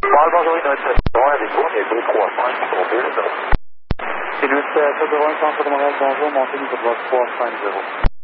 Ouais, bonjour, il avec vous, il y a 235 pour 2, 0. C'est le 81 Centre de Montréal, bonjour, montez niveau de 350.